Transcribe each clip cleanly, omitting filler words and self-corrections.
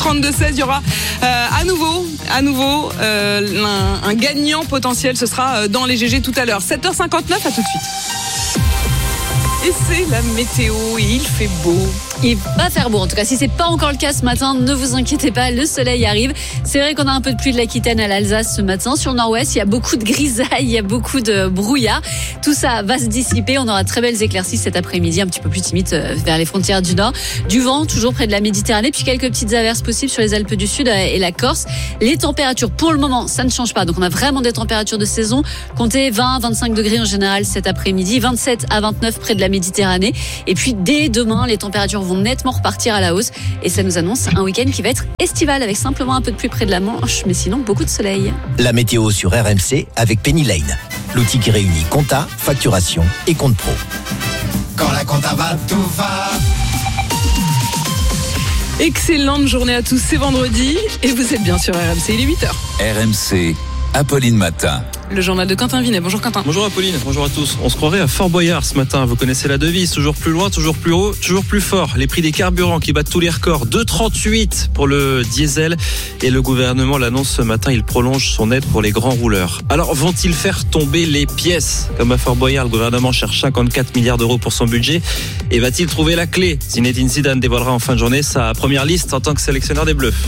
32-16, il y aura à nouveau un gagnant potentiel. Ce sera dans les GG tout à l'heure. 7h59, à tout de suite. Et c'est la météo et il fait beau. Il va faire beau, en tout cas si c'est pas encore le cas ce matin, ne vous inquiétez pas, le soleil arrive. C'est vrai qu'on a un peu de pluie de l'Aquitaine à l'Alsace ce matin. Sur le nord-ouest, il y a beaucoup de grisailles, il y a beaucoup de brouillard. Tout ça va se dissiper, on aura de très belles éclaircies cet après-midi, un petit peu plus timide vers les frontières du nord. Du vent, toujours près de la Méditerranée, puis quelques petites averses possibles sur les Alpes du Sud et la Corse. Les températures, pour le moment, ça ne change pas. Donc on a vraiment des températures de saison. Comptez 20-25 degrés en général cet après-midi, 27 à 29 près de la Méditerranée. Et puis dès demain, les températures vont nettement repartir à la hausse et ça nous annonce un week-end qui va être estival avec simplement un peu de pluie près de la Manche, mais sinon beaucoup de soleil. La météo sur RMC avec Penny Lane, l'outil qui réunit compta, facturation et compte pro. Quand la compta va, tout va. Excellente journée à tous, c'est vendredi et vous êtes bien sur RMC, il est 8h. RMC, Apolline Matin. Le journal de Quentin Vinet. Bonjour Quentin. Bonjour Apolline, bonjour à tous. On se croirait à Fort Boyard ce matin. Vous connaissez la devise, toujours plus loin, toujours plus haut, toujours plus fort. Les prix des carburants qui battent tous les records. 2,38 pour le diesel. Et le gouvernement l'annonce ce matin, il prolonge son aide pour les grands rouleurs. Alors vont-ils faire tomber les pièces? Comme à Fort Boyard, le gouvernement cherche 54 milliards d'euros pour son budget. Et va-t-il trouver la clé? Zinedine Zidane dévoilera en fin de journée sa première liste en tant que sélectionneur des Bleus.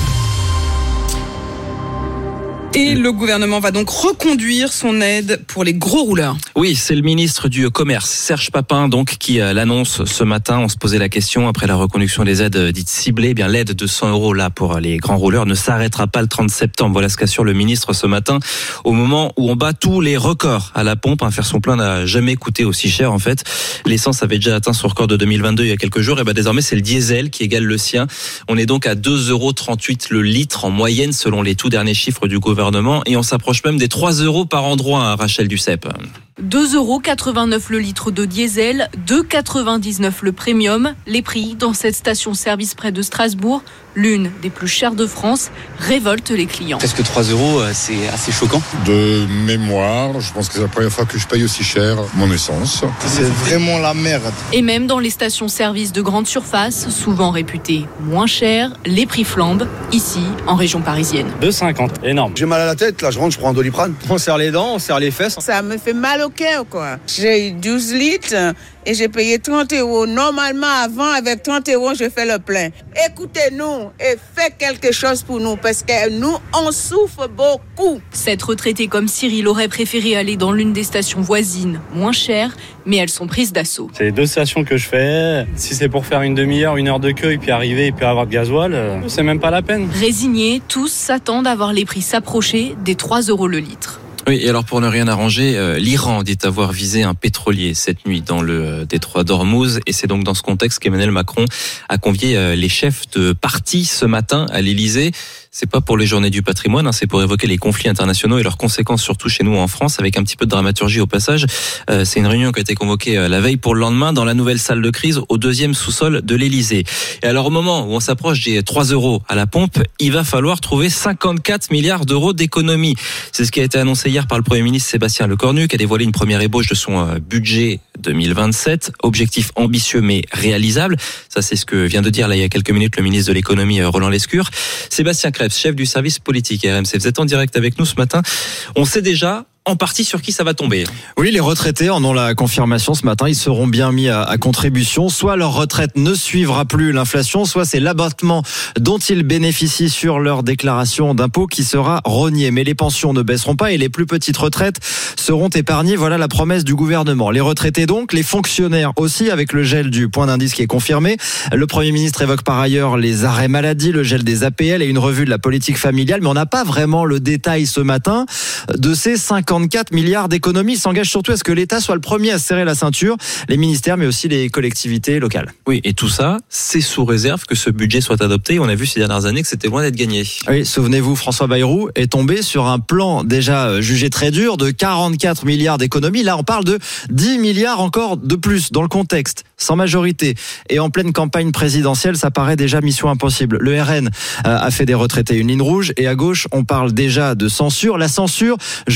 Et le gouvernement va donc reconduire son aide pour les gros rouleurs. Oui, c'est le ministre du Commerce, Serge Papin, donc, qui l'annonce ce matin. On se posait la question après la reconduction des aides dites ciblées. Eh bien, l'aide de 100 euros là pour les grands rouleurs ne s'arrêtera pas le 30 septembre. Voilà ce qu'assure le ministre ce matin, au moment où on bat tous les records à la pompe. Faire son plein n'a jamais coûté aussi cher, en fait. L'essence avait déjà atteint son record de 2022 il y a quelques jours. Et ben, désormais, c'est le diesel qui égale le sien. On est donc à 2,38 € le litre en moyenne, selon les tout derniers chiffres du gouvernement. Et on s'approche même des 3 € par endroit, hein, Rachel Duceppe. 2,89 € le litre de diesel, 2,99 € le premium. Les prix dans cette station-service près de Strasbourg, l'une des plus chères de France, révoltent les clients. Est-ce que 3 €, c'est assez choquant? De mémoire, je pense que c'est la première fois que je paye aussi cher mon essence. C'est vraiment la merde. Et même dans les stations-service de grande surface, souvent réputées moins chères, les prix flambent, ici, en région parisienne. 2,50 €, énorme. J'ai mal à la tête, là je rentre, je prends un Doliprane. On serre les dents, on serre les fesses. Ça me fait mal au cœur, quoi. J'ai eu 12 litres et j'ai payé 30 €. Normalement, avant, avec 30 €, je fais le plein. Écoutez-nous et faites quelque chose pour nous parce que nous, on souffre beaucoup. Cette retraitée comme Cyril aurait préféré aller dans l'une des stations voisines, moins chères, mais elles sont prises d'assaut. C'est 2 stations que je fais. Si c'est pour faire une demi-heure, 1 heure de queue et puis arriver et puis avoir de gasoil, c'est même pas la peine. Résignés, tous s'attendent à voir les prix s'approcher des 3 € le litre. Oui, et alors pour ne rien arranger, l'Iran dit avoir visé un pétrolier cette nuit dans le détroit d'Ormuz. Et c'est donc dans ce contexte qu'Emmanuel Macron a convié les chefs de parti ce matin à l'Élysée. C'est pas pour les journées du patrimoine, c'est pour évoquer les conflits internationaux et leurs conséquences, surtout chez nous en France, avec un petit peu de dramaturgie au passage. C'est une réunion qui a été convoquée la veille pour le lendemain dans la nouvelle salle de crise au 2e sous-sol de l'Élysée. Et alors au moment où on s'approche des 3 € à la pompe, il va falloir trouver 54 milliards d'euros d'économies. C'est ce qui a été annoncé hier par le Premier ministre Sébastien Lecornu, qui a dévoilé une première ébauche de son budget 2027. Objectif ambitieux mais réalisable. Ça, c'est ce que vient de dire là il y a quelques minutes le ministre de l'économie Roland Lescure. Sébastien Krebs, chef du service politique RMC. Vous êtes en direct avec nous ce matin. On sait déjà en partie sur qui ça va tomber. Oui, les retraités en ont la confirmation ce matin. Ils seront bien mis à contribution. Soit leur retraite ne suivra plus l'inflation, soit c'est l'abattement dont ils bénéficient sur leur déclaration d'impôt qui sera rogné. Mais les pensions ne baisseront pas et les plus petites retraites seront épargnées. Voilà la promesse du gouvernement. Les retraités donc, les fonctionnaires aussi, avec le gel du point d'indice qui est confirmé. Le Premier ministre évoque par ailleurs les arrêts maladie, le gel des APL et une revue de la politique familiale. Mais on n'a pas vraiment le détail ce matin de ces 54 milliards d'économies. S'engage surtout à ce que l'État soit le premier à serrer la ceinture, les ministères mais aussi les collectivités locales. Oui, et tout ça, c'est sous réserve que ce budget soit adopté. On a vu ces dernières années que c'était loin d'être gagné. Oui, souvenez-vous, François Bayrou est tombé sur un plan déjà jugé très dur de 44 milliards d'économies. Là, on parle de 10 milliards encore de plus dans le contexte, sans majorité. Et en pleine campagne présidentielle, ça paraît déjà mission impossible. Le RN a fait des retraités une ligne rouge et à gauche, on parle déjà de censure. La censure, je vis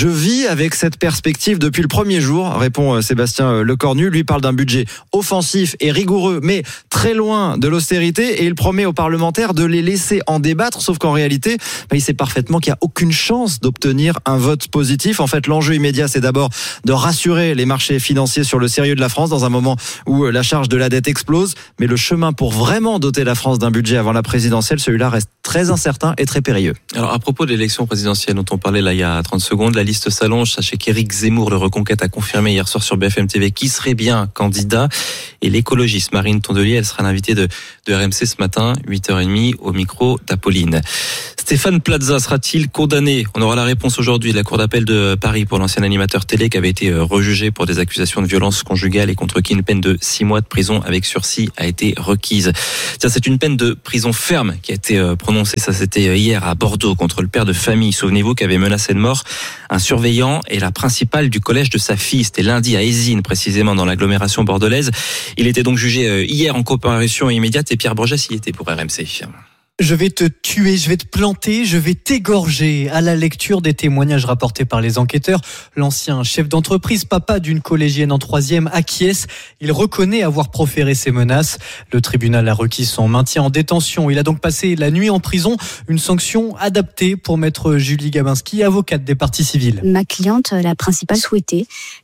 avec cette perspective depuis le premier jour, répond Sébastien Lecornu. Lui parle d'un budget offensif et rigoureux, mais très loin de l'austérité, et il promet aux parlementaires de les laisser en débattre, sauf qu'en réalité, il sait parfaitement qu'il n'y a aucune chance d'obtenir un vote positif. En fait, l'enjeu immédiat, c'est d'abord de rassurer les marchés financiers sur le sérieux de la France dans un moment où la charge de la dette explose, mais le chemin pour vraiment doter la France d'un budget avant la présidentielle, celui-là reste très incertain et très périlleux. Alors, à propos de l'élection présidentielle dont on parlait là il y a 30 secondes, la liste s'allonge. Sachez qu'Éric Zemmour de Reconquête a confirmé hier soir sur BFM TV qui serait bien candidat. Et l'écologiste Marine Tondelier, elle sera l'invitée de RMC ce matin, 8h30, au micro d'Apolline. Stéphane Plaza sera-t-il condamné ? On aura la réponse aujourd'hui de la Cour d'appel de Paris pour l'ancien animateur télé qui avait été rejugé pour des accusations de violence conjugale et contre qui une peine de 6 mois de prison avec sursis a été requise. Tiens, c'est une peine de prison ferme qui a été prononcée. Ça, c'était hier à Bordeaux contre le père de famille. Souvenez-vous, qui avait menacé de mort un surveillant et la principale du collège de sa fille. C'était lundi à Ézines, précisément dans l'agglomération bordelaise. Il était donc jugé hier en comparution immédiate et Pierre Borges y était pour RMC. Je vais te tuer, je vais te planter, je vais t'égorger. À la lecture des témoignages rapportés par les enquêteurs, l'ancien chef d'entreprise, papa d'une collégienne en 3e, acquiesce. Il reconnaît avoir proféré ces menaces. Le tribunal a requis son maintien en détention. Il a donc passé la nuit en prison, une sanction adaptée pour maître Julie Gabinski, avocate des parties civiles. Ma cliente, la principale, souhaitait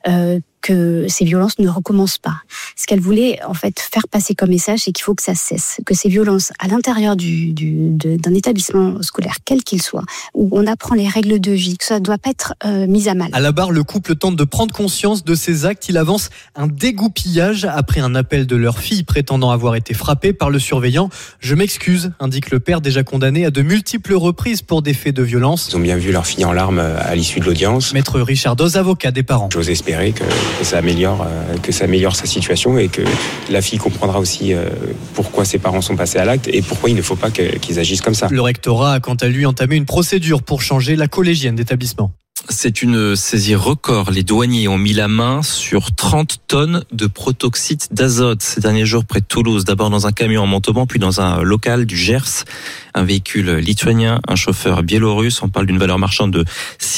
que ces violences ne recommencent pas. Ce qu'elle voulait en fait faire passer comme message, c'est qu'il faut que ça cesse, que ces violences à l'intérieur d'un établissement scolaire, quel qu'il soit, où on apprend les règles de vie, que ça ne doit pas être mis à mal. À la barre, le couple tente de prendre conscience de ces actes. Il avance un dégoupillage après un appel de leur fille prétendant avoir été frappée par le surveillant. Je m'excuse, indique le père déjà condamné à de multiples reprises pour des faits de violence. Ils ont bien vu leur fille en larmes à l'issue de l'audience. Maître Richard Doz, avocat des parents. J'ose espérer que ça améliore sa situation et que la fille comprendra aussi pourquoi ses parents sont passés à l'acte et pourquoi il ne faut pas qu'ils agissent comme ça. Le rectorat a quant à lui entamé une procédure pour changer la collégienne d'établissement. C'est une saisie record. Les douaniers ont mis la main sur 30 tonnes de protoxyde d'azote ces derniers jours près de Toulouse. D'abord dans un camion en Montauban, puis dans un local du Gers. Un véhicule lituanien, un chauffeur biélorusse. On parle d'une valeur marchande de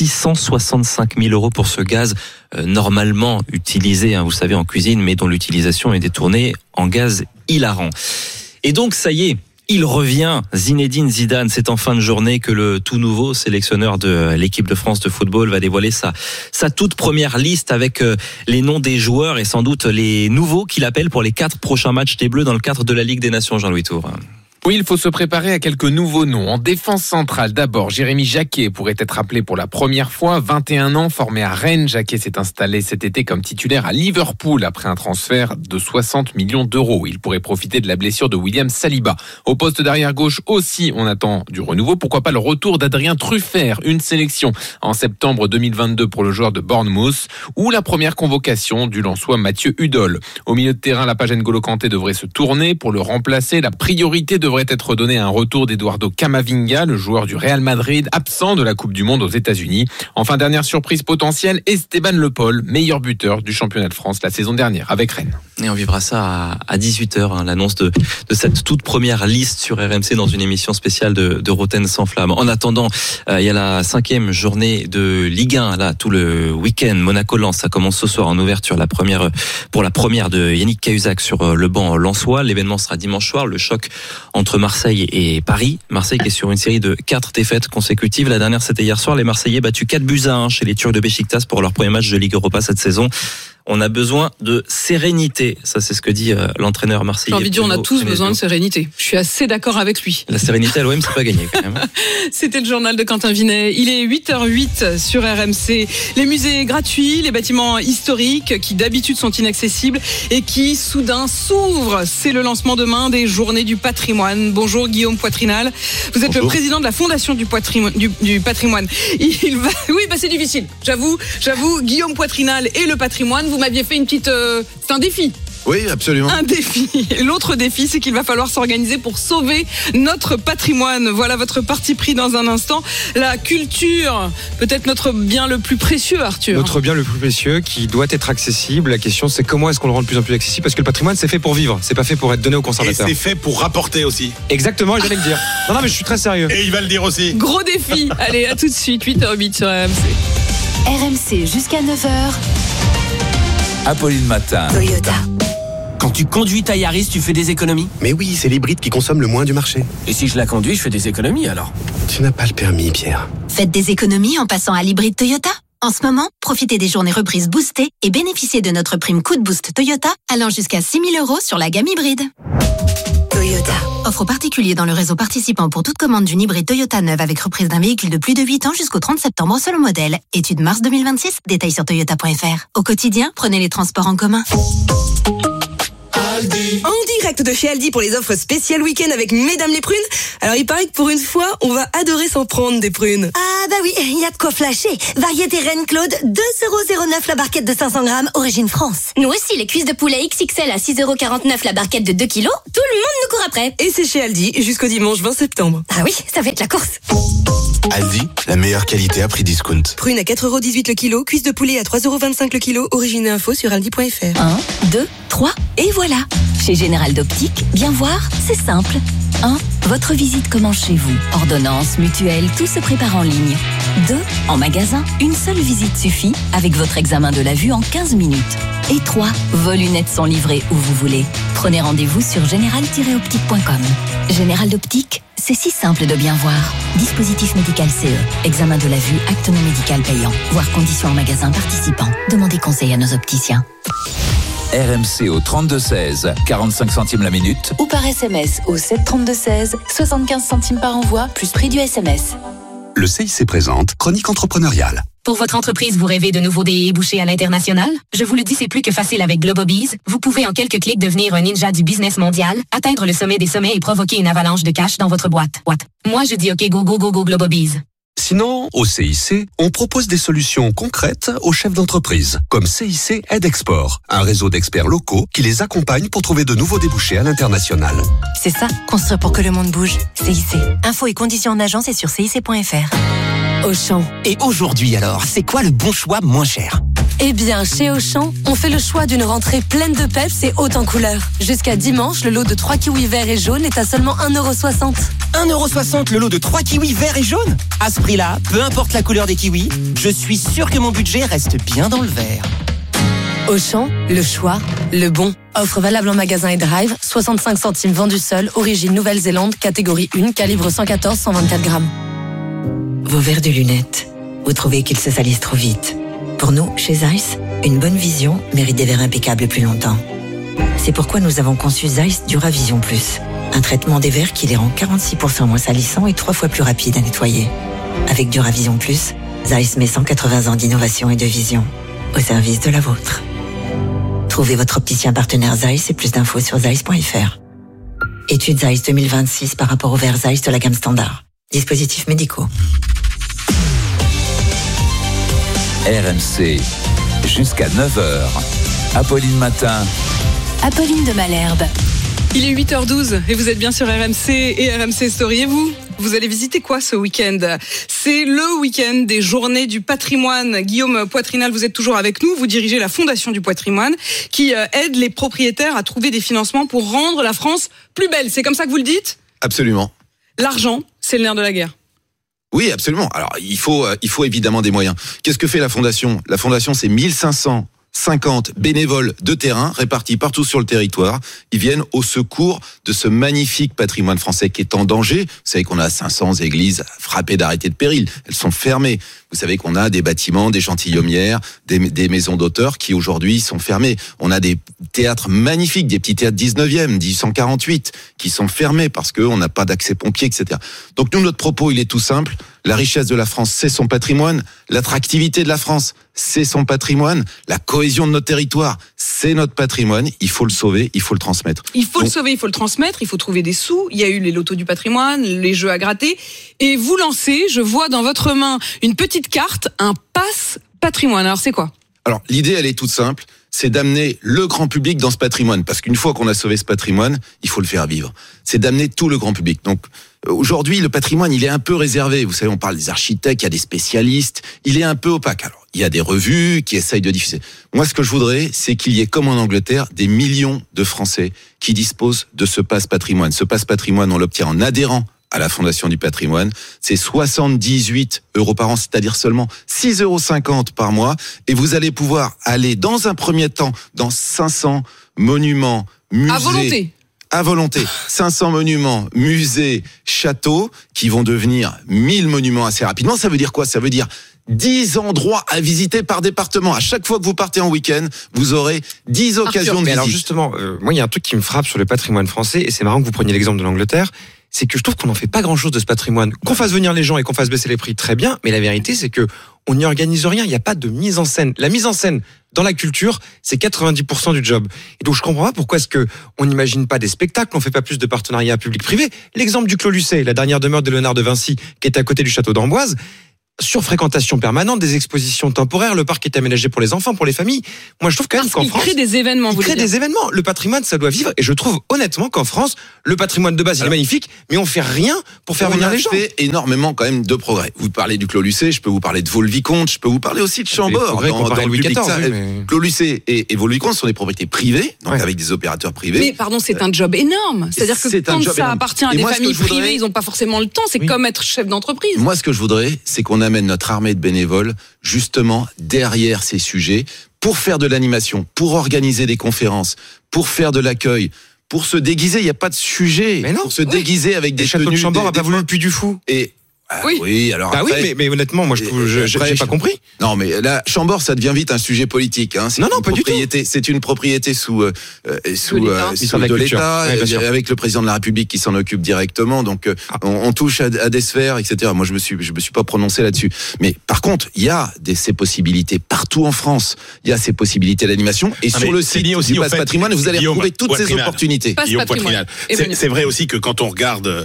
665 000 € pour ce gaz normalement utilisé, vous savez, en cuisine, mais dont l'utilisation est détournée en gaz hilarant. Et donc, ça y est. Il revient, Zinedine Zidane. C'est en fin de journée que le tout nouveau sélectionneur de l'équipe de France de football va dévoiler sa toute première liste avec les noms des joueurs et sans doute les nouveaux qu'il appelle pour les 4 prochains matchs des Bleus dans le cadre de la Ligue des Nations, Jean-Louis Tour. Oui, il faut se préparer à quelques nouveaux noms. En défense centrale, d'abord, Jérémy Jacquet pourrait être appelé pour la première fois. 21 ans, formé à Rennes. Jacquet s'est installé cet été comme titulaire à Liverpool après un transfert de 60 millions d'euros. Il pourrait profiter de la blessure de William Saliba. Au poste d'arrière gauche aussi, on attend du renouveau. Pourquoi pas le retour d'Adrien Truffert, une sélection en septembre 2022 pour le joueur de Bournemouth, ou la première convocation du Lensois Mathieu Hudol. Au milieu de terrain, la page N'Golo Kanté devrait se tourner pour le remplacer. La priorité devrait être donnée à un retour d'Eduardo Camavinga, le joueur du Real Madrid, absent de la Coupe du Monde aux États-Unis. Enfin, dernière surprise potentielle, Esteban Le Paul, meilleur buteur du championnat de France la saison dernière avec Rennes. Et on vivra ça à 18h, l'annonce de cette toute première liste sur RMC dans une émission spéciale de Roten sans flamme. En attendant, il y a la 5e journée de Ligue 1, là, tout le week-end. Monaco-Lens, ça commence ce soir en ouverture, pour la première de Yannick Cahuzac sur le banc lensois. L'événement sera dimanche soir, le choc entre Marseille et Paris. Marseille qui est sur une série de 4 défaites consécutives. La dernière, c'était hier soir. Les Marseillais battus 4-1 chez les Turcs de Beşiktaş pour leur premier match de Ligue Europa cette saison. On a besoin de sérénité. Ça, c'est ce que dit l'entraîneur marseillais. J'ai envie de dire, on a tous besoin de sérénité. Je suis assez d'accord avec lui. La sérénité à l'OM, c'est pas gagné quand même. C'était le journal de Quentin Vinet. Il est 8h08 sur RMC. Les musées gratuits, les bâtiments historiques qui d'habitude sont inaccessibles et qui soudain s'ouvrent. C'est le lancement demain des Journées du patrimoine. Bonjour Guillaume Poitrinal. Vous êtes le président de la Fondation du patrimoine. Oui, c'est difficile. J'avoue, Guillaume Poitrinal et le patrimoine. Vous m'aviez fait une petite... C'est un défi. Oui, absolument. Un défi. L'autre défi, c'est qu'il va falloir s'organiser pour sauver notre patrimoine. Voilà votre parti pris dans un instant. La culture, peut-être notre bien le plus précieux, Arthur. Notre bien le plus précieux qui doit être accessible. La question, c'est comment est-ce qu'on le rend de plus en plus accessible? Parce que le patrimoine, c'est fait pour vivre. C'est pas fait pour être donné aux conservateurs. Et c'est fait pour rapporter aussi. Exactement, j'allais le dire. Non, mais je suis très sérieux. Et il va le dire aussi. Gros défi. Allez, à tout de suite, 8h08 sur RMC. RMC jusqu'à 9h. Apolline Matin. Toyota. Quand tu conduis ta Yaris, tu fais des économies? Mais oui, c'est l'hybride qui consomme le moins du marché. Et si je la conduis, je fais des économies alors? Tu n'as pas le permis, Pierre. Faites des économies en passant à l'hybride Toyota. En ce moment, profitez des journées reprises boostées et bénéficiez de notre prime coup de boost Toyota allant jusqu'à 6 000 € sur la gamme hybride. Toyota. Offre aux particuliers dans le réseau participant pour toute commande d'une hybride Toyota neuve avec reprise d'un véhicule de plus de 8 ans jusqu'au 30 septembre selon modèle. Étude mars 2026, détails sur toyota.fr. Au quotidien, prenez les transports en commun. En direct de chez Aldi pour les offres spéciales week-end avec Mesdames les prunes. Alors il paraît que pour une fois, on va adorer s'en prendre des prunes. Ah bah oui, il y a de quoi flasher. Variété Reine Claude, 2,09€ la barquette de 500 grammes, origine France. Nous aussi, les cuisses de poulet XXL à 6,49€ la barquette de 2 kilos, tout le monde nous court après. Et c'est chez Aldi jusqu'au dimanche 20 septembre. Ah oui, ça va être la course. Aldi, la meilleure qualité à prix discount. Prune à 4,18€ le kilo, cuisse de poulet à 3,25€ le kilo, origine et info sur aldi.fr. 1, 2, 3, et voilà. Chez Général d'Optique, bien voir, c'est simple. 1. Votre visite commence chez vous. Ordonnance, mutuelle, tout se prépare en ligne. 2. En magasin, une seule visite suffit avec votre examen de la vue en 15 minutes. Et 3. Vos lunettes sont livrées où vous voulez. Prenez rendez-vous sur général-optique.com. Général d'Optique, c'est si simple de bien voir. Dispositif médical CE. Examen de la vue, acte non médical payant. Voir conditions en magasin participant. Demandez conseil à nos opticiens. RMC au 32-16, 45 centimes la minute. Ou par SMS au 732-16, 75 centimes par envoi, plus prix du SMS. Le CIC présente Chronique entrepreneuriale. Pour votre entreprise, vous rêvez de nouveaux débouchés à l'international? Je vous le dis, c'est plus que facile avec Globobiz. Vous pouvez en quelques clics devenir un ninja du business mondial, atteindre le sommet des sommets et provoquer une avalanche de cash dans votre boîte. Moi, je dis OK, go, go, go, go, Globobiz. Sinon, au CIC, on propose des solutions concrètes aux chefs d'entreprise, comme CIC Aide Export, un réseau d'experts locaux qui les accompagne pour trouver de nouveaux débouchés à l'international. C'est ça, construire pour que le monde bouge. CIC. Infos et conditions en agence et sur cic.fr. Auchan. Et aujourd'hui alors, c'est quoi le bon choix moins cher? Eh bien, chez Auchan, on fait le choix d'une rentrée pleine de peps et haute en couleurs. Jusqu'à dimanche, le lot de 3 kiwis verts et jaunes est à seulement 1,60€. 1,60€ le lot de 3 kiwis verts et jaunes? À ce prix-là, peu importe la couleur des kiwis, je suis sûr que mon budget reste bien dans le vert. Auchan, le choix, le bon. Offre valable en magasin et drive, 65 centimes vendu seul, origine Nouvelle-Zélande, catégorie 1, calibre 114-124 grammes. Vos verres de lunettes, vous trouvez qu'ils se salissent trop vite. Pour nous, chez Zeiss, une bonne vision mérite des verres impeccables plus longtemps. C'est pourquoi nous avons conçu Zeiss Duravision Plus, un traitement des verres qui les rend 46% moins salissants et 3 fois plus rapides à nettoyer. Avec Duravision Plus, Zeiss met 180 ans d'innovation et de vision au service de la vôtre. Trouvez votre opticien partenaire Zeiss et plus d'infos sur zeiss.fr. Étude Zeiss 2026 par rapport aux verres Zeiss de la gamme standard. Dispositifs médicaux. RMC, jusqu'à 9h. Apolline Matin. Apolline de Malherbe. Il est 8h12 et vous êtes bien sur RMC et RMC Story. Et vous allez visiter quoi ce week-end? C'est le week-end des Journées du patrimoine. Guillaume Poitrinal, vous êtes toujours avec nous. Vous dirigez la Fondation du patrimoine qui aide les propriétaires à trouver des financements pour rendre la France plus belle. C'est comme ça que vous le dites? Absolument. L'argent, c'est le nerf de la guerre. Oui, absolument. Alors, il faut évidemment des moyens. Qu'est-ce que fait la Fondation? La Fondation, c'est 1550 bénévoles de terrain répartis partout sur le territoire. Ils viennent au secours de ce magnifique patrimoine français qui est en danger. Vous savez qu'on a 500 églises frappées d'arrêtés de péril. Elles sont fermées. Vous savez qu'on a des bâtiments, des gentilhommières, des maisons d'auteurs qui aujourd'hui sont fermées. On a des théâtres magnifiques, des petits théâtres 19e, 1848, qui sont fermés parce qu'on n'a pas d'accès pompier, etc. Donc nous, notre propos, il est tout simple. La richesse de la France, c'est son patrimoine. L'attractivité de la France, c'est son patrimoine. La cohésion de notre territoire, c'est notre patrimoine. Il faut le sauver, il faut le transmettre. Il faut le sauver, il faut le transmettre, il faut trouver des sous. Il y a eu les lotos du patrimoine, les jeux à gratter. Et vous lancez, je vois dans votre main une petite carte, un passe patrimoine. Alors c'est quoi? Alors l'idée, elle est toute simple. C'est d'amener le grand public dans ce patrimoine. Parce qu'une fois qu'on a sauvé ce patrimoine, il faut le faire vivre. C'est d'amener tout le grand public. Donc, aujourd'hui, le patrimoine, il est un peu réservé. Vous savez, on parle des architectes, il y a des spécialistes. Il est un peu opaque. Alors, il y a des revues qui essayent de diffuser. Moi, ce que je voudrais, c'est qu'il y ait, comme en Angleterre, des millions de Français qui disposent de ce passe patrimoine. Ce passe patrimoine, on l'obtient en adhérant à la Fondation du patrimoine, c'est 78 € par an, c'est-à-dire seulement 6,50 € par mois. Et vous allez pouvoir aller dans un premier temps dans 500 monuments, musées. À volonté. 500 monuments, musées, châteaux qui vont devenir 1000 monuments assez rapidement. Ça veut dire quoi ? Ça veut dire 10 endroits à visiter par département. À chaque fois que vous partez en week-end, vous aurez 10 occasions de visite. Alors justement, moi, il y a un truc qui me frappe sur le patrimoine français, et c'est marrant que vous preniez l'exemple de l'Angleterre, c'est que je trouve qu'on n'en fait pas grand-chose de ce patrimoine. Qu'on fasse venir les gens et qu'on fasse baisser les prix, très bien, mais la vérité, c'est que on n'y organise rien, il n'y a pas de mise en scène. La mise en scène dans la culture, c'est 90% du job. Et donc je comprends pas pourquoi est-ce que on n'imagine pas des spectacles, on fait pas plus de partenariats public-privé. L'exemple du Clos Lucé, la dernière demeure de Léonard de Vinci, qui est à côté du château d'Amboise, surfréquentation permanente, des expositions temporaires, le parc est aménagé pour les enfants, pour les familles. Moi, je trouve quand même qu'en France, il crée des événements. Il crée des événements. Le patrimoine, ça doit vivre. Et je trouve honnêtement qu'en France, le patrimoine de base, il est magnifique, mais on fait rien pour faire venir les gens. On a fait énormément quand même de progrès. Vous parlez du Clos Lucé, je peux vous parler de Vaux-le-Vicomte, je peux vous parler aussi de Chambord. Dans le Louis XIV, Clos Lucé et Vaux-le-Vicomte sont des propriétés privées, donc avec des opérateurs privés. Mais pardon, c'est un job énorme. C'est-à-dire que quand ça appartient à des familles privées, ils n'ont pas forcément le temps. C'est comme être chef d'entreprise. Moi, ce que je voudrais, c'est qu'on amène notre armée de bénévoles justement derrière ces sujets pour faire de l'animation, pour organiser des conférences, pour faire de l'accueil, pour se déguiser. Il n'y a pas de sujet. Mais non, pour se déguiser avec des châteaux de tenues. Chambord n'a pas voulu le Puy du Fou. Et oui, alors bah après, oui, mais honnêtement, moi, j'ai pas compris. Non, mais là, Chambord, ça devient vite un sujet politique. Hein. Non, pas du tout. C'est une propriété sous de l'État, avec le président de la République qui s'en occupe directement. Donc, on touche à des sphères, etc. Moi, je me suis pas prononcé là-dessus. Mais par contre, il y a ces possibilités partout en France. Il y a ces possibilités d'animation. Et sur le site du Passe Patrimoine, vous allez retrouver toutes ces opportunités. C'est vrai aussi que quand on regarde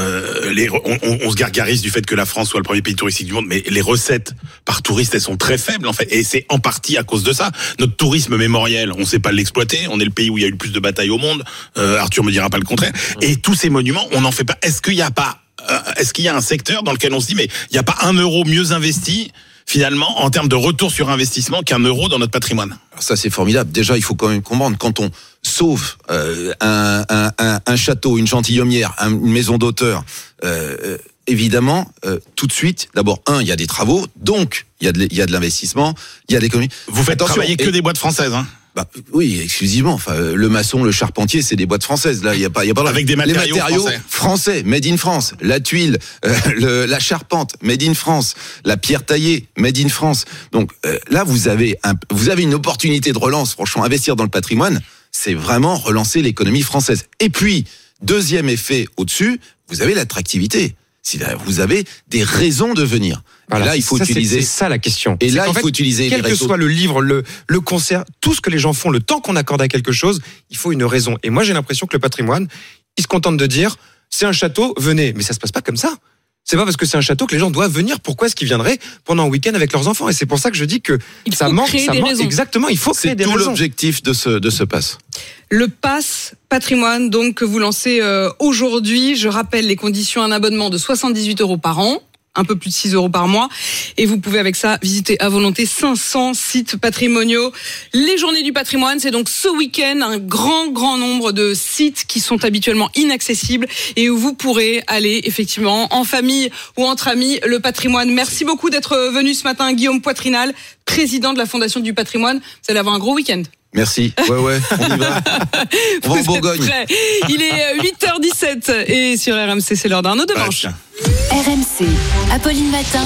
on se gargarise du fait que la France soit le premier pays touristique du monde, mais les recettes par touriste, elles sont très faibles en fait, et c'est en partie à cause de ça. Notre tourisme mémoriel, on sait pas l'exploiter, on est le pays où il y a eu le plus de batailles au monde, Arthur me dira pas le contraire, et tous ces monuments, on n'en fait pas. Est-ce qu'il y a un secteur dans lequel on se dit, mais il n'y a pas un euro mieux investi finalement, en termes de retour sur investissement, qu'un euro dans notre patrimoine? Alors ça, c'est formidable. Déjà, il faut quand même comprendre, quand on sauve un château, une gentilhommière, une maison d'auteur, évidemment, tout de suite, d'abord, il y a des travaux, donc il y a de l'investissement, il y a de l'économie. Vous faites travailler que des boîtes françaises, hein? Bah, oui, exclusivement. Enfin, le maçon, le charpentier, c'est des boîtes françaises. Là, il y a pas. Avec des matériaux français, made in France. La tuile, la charpente, made in France. La pierre taillée, made in France. Donc là, vous avez une opportunité de relance. Franchement, investir dans le patrimoine, c'est vraiment relancer l'économie française. Et puis, deuxième effet au-dessus, vous avez l'attractivité. Vous avez des raisons de venir. Voilà, et là, il faut utiliser. C'est ça la question. Et là, il faut utiliser. Quel que soit le livre, le concert, tout ce que les gens font, le temps qu'on accorde à quelque chose, il faut une raison. Et moi, j'ai l'impression que le patrimoine, il se contente de dire, c'est un château, venez. Mais ça se passe pas comme ça. C'est pas parce que c'est un château que les gens doivent venir. Pourquoi est-ce qu'ils viendraient pendant un week-end avec leurs enfants? Et c'est pour ça que je dis que ça manque. Exactement. Il faut créer des raisons. C'est tout l'objectif de ce pass. Le pass patrimoine, donc, que vous lancez aujourd'hui. Je rappelle les conditions: un abonnement de 78 € par an, un peu plus de 6 € par mois. Et vous pouvez avec ça visiter à volonté 500 sites patrimoniaux. Les journées du patrimoine, c'est donc ce week-end un grand nombre de sites qui sont habituellement inaccessibles et où vous pourrez aller effectivement en famille ou entre amis. Le patrimoine. Merci beaucoup d'être venu ce matin, Guillaume Poitrinal, président de la Fondation du patrimoine. Vous allez avoir un gros week-end. Merci. Ouais, on y va. On va en Bourgogne. Il est 8h17 et sur RMC, c'est l'heure d'Arnaud Demanche. RMC, Apolline Matin.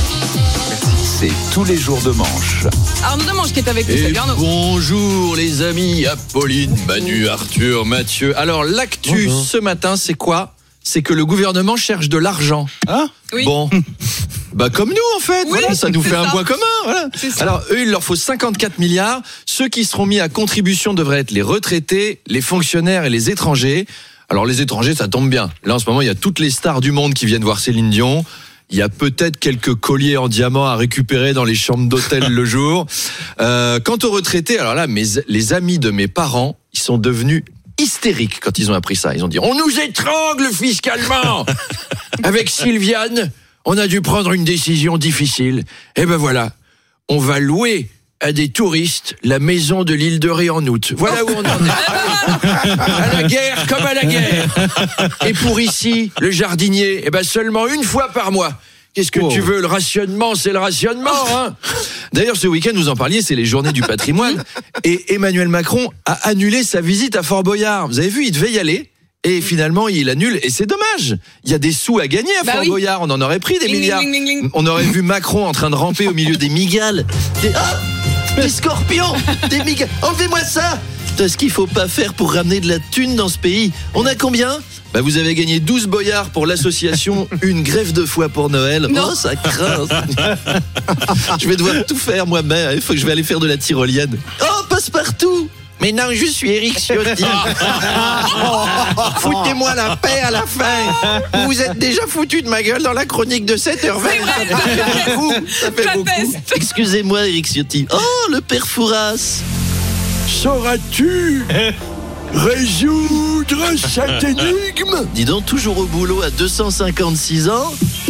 C'est tous les jours de manche. Arnaud Demanche qui est avec nous. Salut Arnaud. Bonjour les amis, Apolline, Manu, Arthur, Mathieu. Alors l'actu ce matin, c'est quoi? C'est que le gouvernement cherche de l'argent. Hein? Oui. Bon. Bah comme nous en fait, oui, voilà, ça nous fait un point commun. Voilà. Alors eux, il leur faut 54 milliards. Ceux qui seront mis à contribution devraient être les retraités, les fonctionnaires et les étrangers. Alors les étrangers, ça tombe bien. Là en ce moment, il y a toutes les stars du monde qui viennent voir Céline Dion. Il y a peut-être quelques colliers en diamant à récupérer dans les chambres d'hôtel le jour. Quant aux retraités, alors là, les amis de mes parents, ils sont devenus hystériques quand ils ont appris ça. Ils ont dit, on nous étrangle fiscalement. Avec Sylviane, on a dû prendre une décision difficile. Et ben voilà, on va louer à des touristes la maison de l'île de Ré en août. Voilà où on en est. À la guerre comme à la guerre. Et pour ici, le jardinier, seulement une fois par mois. Qu'est-ce que tu veux? Le rationnement, c'est le rationnement, hein. D'ailleurs, ce week-end, vous en parliez, c'est les journées du patrimoine. Et Emmanuel Macron a annulé sa visite à Fort Boyard. Vous avez vu, il devait y aller. Et finalement, il annule. Et c'est dommage. Il y a des sous à gagner à Fort Boyard. On en aurait pris des milliards. On aurait vu Macron en train de ramper au milieu des migales. Des scorpions, des migales. Enlevez-moi ça. C'est ce qu'il faut pas faire pour ramener de la thune dans ce pays. On a combien? Vous avez gagné 12 boyards pour l'association Une greffe de foie pour Noël. Non. Oh, ça craint. Je vais devoir tout faire moi-même. Il faut que je vais aller faire de la tyrolienne. Oh, passe-partout. Mais non, je suis Éric Ciotti. Foutez-moi la paix à la fin. Vous vous êtes déjà foutu de ma gueule dans la chronique de 7h20. Ça fait beaucoup. Excusez-moi, Éric Ciotti. Oh, le père Fouras. Sauras-tu résoudre cette énigme? Dis donc, toujours au boulot à 256 ans.